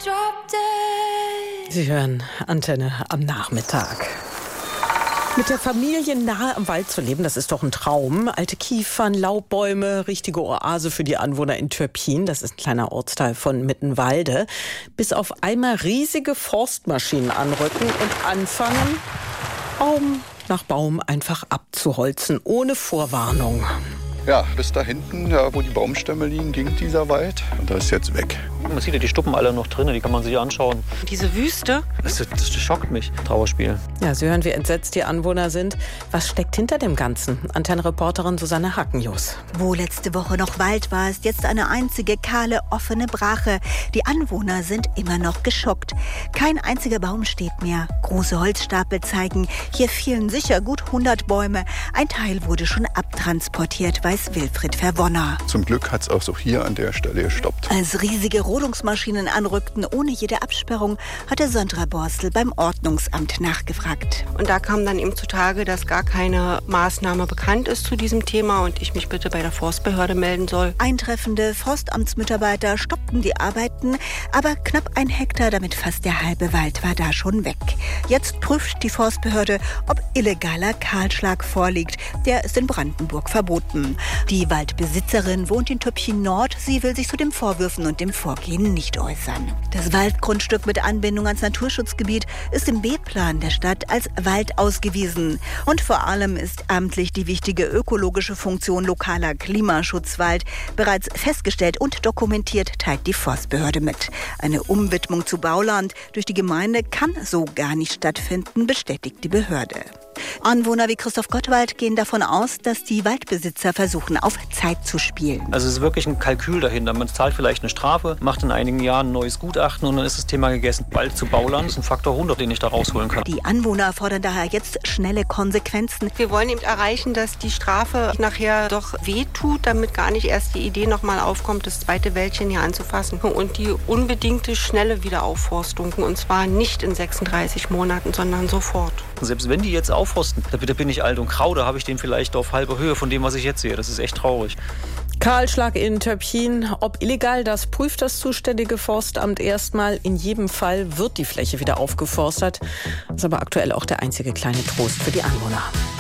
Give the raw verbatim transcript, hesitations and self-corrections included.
Sie hören Antenne am Nachmittag. Mit der Familie nahe am Wald zu leben, das ist doch ein Traum. Alte Kiefern, Laubbäume, richtige Oase für die Anwohner in Türpin. Das ist ein kleiner Ortsteil von Mittenwalde. Bis auf einmal riesige Forstmaschinen anrücken und anfangen, Baum nach Baum einfach abzuholzen, ohne Vorwarnung. Ja, bis da hinten, ja, wo die Baumstämme liegen, ging dieser Wald. Und das ist jetzt weg. Man sieht ja die Stuppen alle noch drin, die kann man sich anschauen. Diese Wüste? Das, das schockt mich, Trauerspiel. Ja, Sie hören, wie entsetzt die Anwohner sind. Was steckt hinter dem Ganzen? Antenne-Reporterin Susanne Hackenjus. Wo letzte Woche noch Wald war, ist jetzt eine einzige kahle, offene Brache. Die Anwohner sind immer noch geschockt. Kein einziger Baum steht mehr. Große Holzstapel zeigen, hier fielen sicher gut hundert Bäume. Ein Teil wurde schon abtransportiert, weiß Wilfried Verwonner. Zum Glück hat es auch so hier an der Stelle gestoppt. Als riesige Rodungsmaschinen anrückten, ohne jede Absperrung, hatte Sandra Borstel beim Ordnungsamt nachgefragt. Und da kam dann eben zutage, dass gar keine Maßnahme bekannt ist zu diesem Thema und ich mich bitte bei der Forstbehörde melden soll. Eintreffende Forstamtsmitarbeiter stoppten die Arbeiten, aber knapp ein Hektar, damit fast der halbe Wald, war da schon weg. Jetzt prüft die Forstbehörde, ob illegaler Kahlschlag vorliegt. Der ist in Brandenburg verboten. Die Waldbesitzerin wohnt in Türpin Nord. Sie will sich zu den Vorwürfen und dem Vorgehen nicht äußern. Das Waldgrundstück mit Anbindung ans Naturschutzgebiet ist im B-Plan der Stadt als Wald ausgewiesen. Und vor allem ist amtlich die wichtige ökologische Funktion lokaler Klimaschutzwald bereits festgestellt und dokumentiert, teilt die Forstbehörde mit. Eine Umwidmung zu Bauland durch die Gemeinde kann so gar nicht stattfinden, bestätigt die Behörde. Anwohner wie Christoph Gottwald gehen davon aus, dass die Waldbesitzer versuchen, auf Zeit zu spielen. Also es ist wirklich ein Kalkül dahinter. Man zahlt vielleicht eine Strafe, macht in einigen Jahren ein neues Gutachten und dann ist das Thema gegessen. Wald zu Bauland ist ein Faktor hundert, den ich da rausholen kann. Die Anwohner fordern daher jetzt schnelle Konsequenzen. Wir wollen eben erreichen, dass die Strafe nachher doch wehtut, damit gar nicht erst die Idee nochmal aufkommt, das zweite Wäldchen hier anzufassen. Und die unbedingte schnelle Wiederaufforstung. Und zwar nicht in sechsunddreißig Monaten, sondern sofort. Selbst wenn die jetzt aufforsten, da bin ich alt und grau, da habe ich den vielleicht auf halber Höhe von dem, was ich jetzt sehe. Das ist echt traurig. Kahlschlag in Türpin. Ob illegal, das prüft das zuständige Forstamt erstmal. In jedem Fall wird die Fläche wieder aufgeforstet. Das ist aber aktuell auch der einzige kleine Trost für die Anwohner.